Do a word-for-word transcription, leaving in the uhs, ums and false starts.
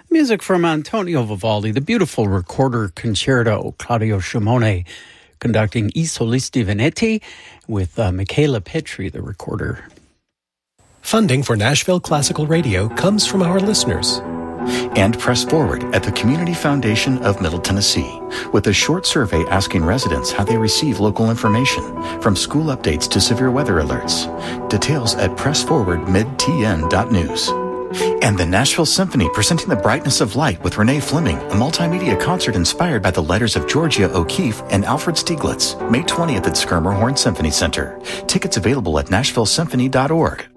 Music from Antonio Vivaldi, the beautiful recorder concerto, Claudio Scimone conducting I Solisti Veneti with uh, Michaela Petri, the recorder. Funding for Nashville Classical Radio comes from our listeners. And Press Forward at the Community Foundation of Middle Tennessee with a short survey asking residents how they receive local information, from school updates to severe weather alerts. Details at press forward mid t n dot news. And the Nashville Symphony presenting The Brightness of Light with Renee Fleming, a multimedia concert inspired by the letters of Georgia O'Keeffe and Alfred Stieglitz, May twentieth at Skirmer Horn Symphony Center. Tickets available at nashville symphony dot org.